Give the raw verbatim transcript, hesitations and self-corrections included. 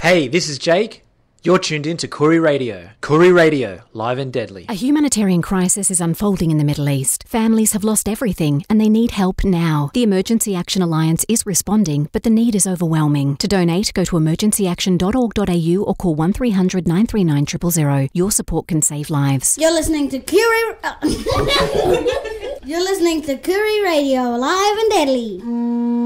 Hey, this is Jake. You're tuned in to Koori Radio. Koori Radio, live and deadly. A humanitarian crisis is unfolding in the Middle East. Families have lost everything and they need help now. The Emergency Action Alliance is responding, but the need is overwhelming. To donate, go to emergency action dot org dot a u or call one three hundred nine three nine zero zero zero. Your support can save lives. You're listening to Koori... You're listening to Koori Radio, live and deadly.